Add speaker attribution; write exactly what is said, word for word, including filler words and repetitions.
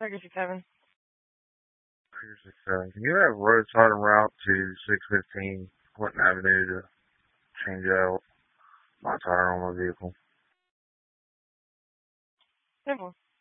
Speaker 1: I guess you Kevin.
Speaker 2: Here's the seven. Can you have roadside en route to six fifteen Clinton Avenue to change out my tire on my vehicle?
Speaker 1: Simple.